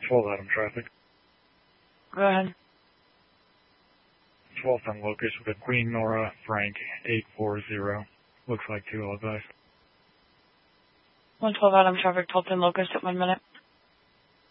12 Adam traffic. Go ahead. 12th on Locust with Queen Nora Frank 840. Looks like 2 advised. 112 Adam traffic, 12th and Locust at 1 minute.